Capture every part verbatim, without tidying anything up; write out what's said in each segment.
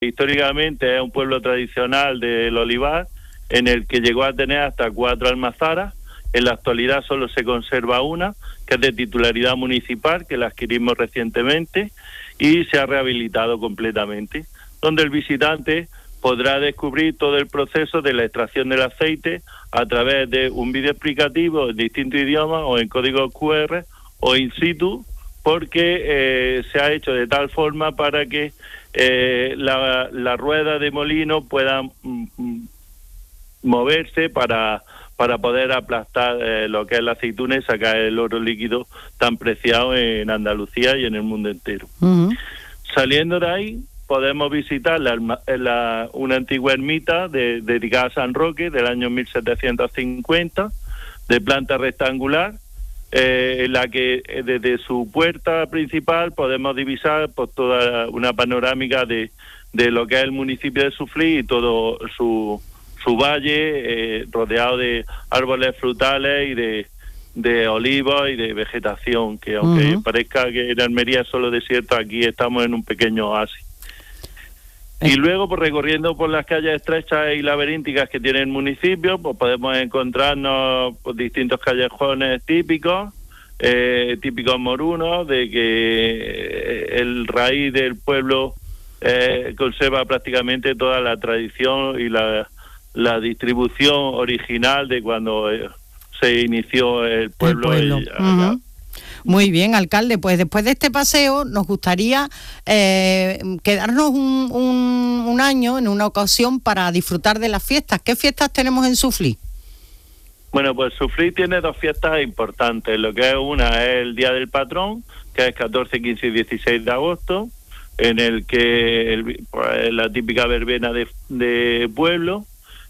Históricamente es un pueblo tradicional del olivar, en el que llegó a tener hasta cuatro almazaras. En la actualidad solo se conserva una, que es de titularidad municipal, que la adquirimos recientemente, y se ha rehabilitado completamente, donde el visitante podrá descubrir todo el proceso de la extracción del aceite a través de un vídeo explicativo en distintos idiomas o en código Q R o in situ, porque eh, se ha hecho de tal forma para que eh, la, la rueda de molino pueda mm, moverse para, para poder aplastar eh, lo que es la aceituna y sacar el oro líquido tan preciado en Andalucía y en el mundo entero. Uh-huh. Saliendo de ahí, podemos visitar la, la, una antigua ermita de, dedicada a San Roque del año mil setecientos cincuenta, de planta rectangular, eh, en la que desde su puerta principal podemos divisar pues, toda una panorámica de, de lo que es el municipio de Suflí y todo su, su valle, eh, rodeado de árboles frutales y de, de olivos y de vegetación, que aunque uh-huh. parezca que en Almería es solo desierto, aquí estamos en un pequeño oasis. Y luego, pues recorriendo por las calles estrechas y laberínticas que tiene el municipio, pues podemos encontrarnos pues, distintos callejones típicos, eh, típicos morunos, de que el raíz del pueblo eh, conserva prácticamente toda la tradición y la, la distribución original de cuando eh, se inició el pueblo. El pueblo. Y, uh-huh. Muy bien, alcalde, pues después de este paseo nos gustaría eh, quedarnos un, un, un año en una ocasión para disfrutar de las fiestas. ¿Qué fiestas tenemos en Suflí? Bueno, pues Suflí tiene dos fiestas importantes. Lo que es una es el Día del Patrón, que es catorce, quince y dieciséis de agosto, en el que el, pues, la típica verbena de, de pueblo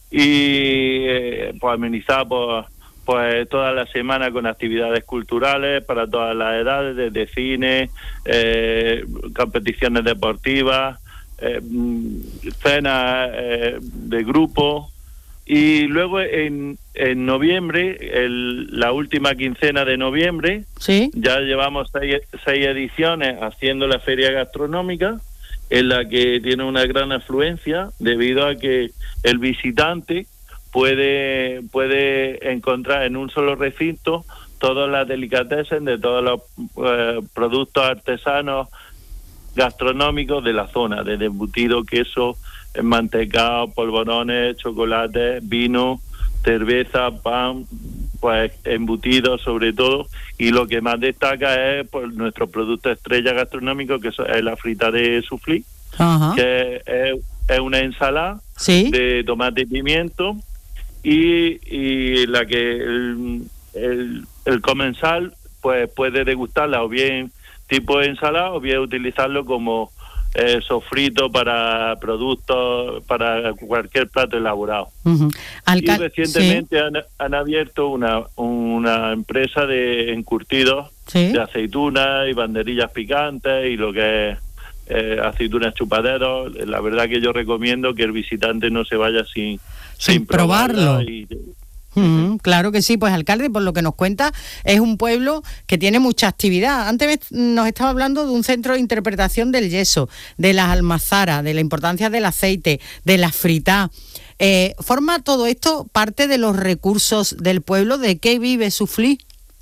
y eh, pues amenizada por... pues toda la semana con actividades culturales para todas las edades, desde cine, eh, competiciones deportivas, eh, cenas eh, de grupo. Y luego en, en noviembre, el, la última quincena de noviembre, ¿sí? Ya llevamos seis, seis ediciones haciendo la feria gastronómica, en la que tiene una gran afluencia debido a que el visitante puede puede encontrar en un solo recinto todas las delicatessen de todos los eh, productos artesanos gastronómicos de la zona, desde embutido, queso, mantecado, polvorones, chocolate, vino, cerveza, pan, pues embutidos sobre todo, y lo que más destaca es pues, nuestro producto estrella gastronómico, que es la frita de Suflí, uh-huh. que es, es una ensalada, ¿sí? De tomate y pimiento, y, y la que el, el, el comensal pues puede degustarla o bien tipo de ensalada o bien utilizarlo como eh, sofrito para productos, para cualquier plato elaborado. Uh-huh. Alca- y recientemente ¿sí? han, han abierto una, una empresa de encurtidos, ¿sí? De aceitunas y banderillas picantes y lo que es eh, aceitunas chupaderos. La verdad que yo recomiendo que el visitante no se vaya sin sin, sin probarlo. Y... Mm, claro que sí, pues alcalde, por lo que nos cuenta, es un pueblo que tiene mucha actividad. Antes nos estaba hablando de un centro de interpretación del yeso, de las almazaras, de la importancia del aceite, de la frita. Eh, ¿Forma todo esto parte de los recursos del pueblo? ¿De qué vive Suflí?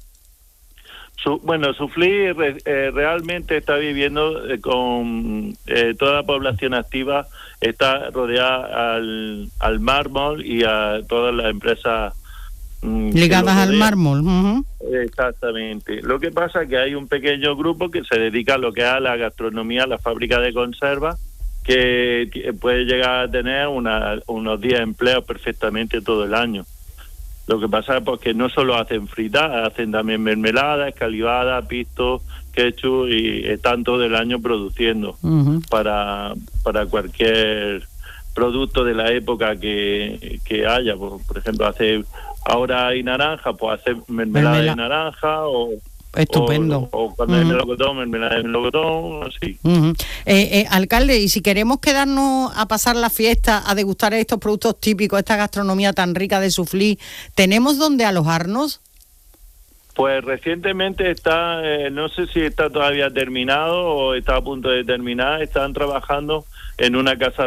Su, bueno, Suflí re, eh, realmente está viviendo eh, con eh, toda la población activa, está rodeada al, al mármol y a todas las empresas mm, ligadas al mármol. Uh-huh. Exactamente. Lo que pasa es que hay un pequeño grupo que se dedica a lo que es a la gastronomía, a la fábrica de conservas, que t- puede llegar a tener una, unos diez empleos perfectamente todo el año. Lo que pasa es pues, que no solo hacen fritas, hacen también mermelada, escalivada, pisto, ketchup y están todo el año produciendo uh-huh. para para cualquier producto de la época que, que haya. Por, por ejemplo, hace ahora hay naranja, pues hace mermelada Mermela. de naranja o... Estupendo. O, o cuando uh-huh. hay melocotón, mermelada de melocotón, así. Uh-huh. Eh, eh, alcalde, y si queremos quedarnos a pasar la fiesta, a degustar estos productos típicos, esta gastronomía tan rica de Suflí, ¿tenemos dónde alojarnos? Pues recientemente está, eh, no sé si está todavía terminado o está a punto de terminar, están trabajando en una casa